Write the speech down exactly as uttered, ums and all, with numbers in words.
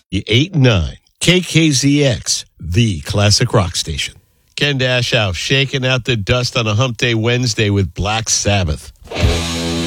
eight and nine. K K Z X, the classic rock station. Ken Dashow shaking out the dust on a hump day Wednesday with Black Sabbath.